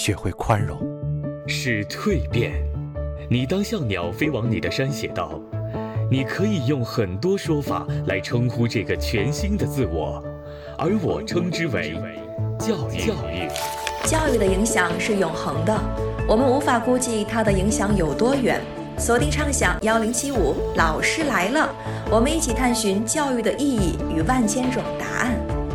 学会宽容。 是蜕变。你当像鸟飞往你的山写道，你可以用很多说法来称呼这个全新的自我，而我称之为教育。 教育的影响是永恒的，我们无法估计它的影响有多远。锁定畅想1075，老师来了，我们一起探寻教育的意义与万千种答案。